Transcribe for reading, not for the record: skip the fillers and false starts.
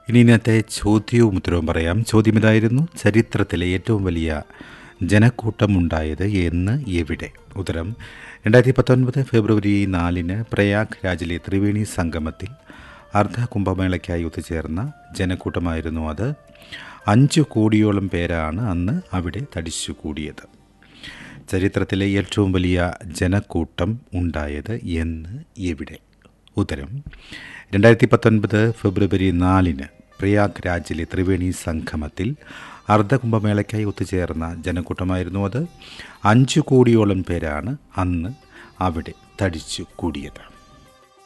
ഇനി ഇന്നത്തെ ചോദ്യവും ഉത്തരവും പറയാം. ചോദ്യം ഇതായിരുന്നു: ചരിത്രത്തിലെ ഏറ്റവും വലിയ ജനക്കൂട്ടം ഉണ്ടായത് എന്ന് എവിടെ? ഉത്തരം: 2019 ഫെബ്രുവരി 4 പ്രയാഗ് രാജിലെ ത്രിവേണി സംഗമത്തിൽ അർദ്ധ കുംഭമേളയ്ക്കായി ഒത്തുചേർന്ന ജനക്കൂട്ടമായിരുന്നു അത്. 5 കോടിയോളം പേരാണ് അന്ന് അവിടെ തടിച്ചുകൂടിയത്. ചരിത്രത്തിലെ ഏറ്റവും വലിയ ജനക്കൂട്ടം ഉണ്ടായത് എന്ന് എവിടെ? ഉത്തരം: 2019 ഫെബ്രുവരി 4 പ്രയാഗ് രാജിലെ ത്രിവേണി സംഗമത്തിൽ അർദ്ധകുംഭമേളയ്ക്കായി ഒത്തുചേർന്ന ജനക്കൂട്ടമായിരുന്നു അത്. 5 കോടിയോളം പേരാണ് അന്ന് അവിടെ തടിച്ചു കൂടിയത്.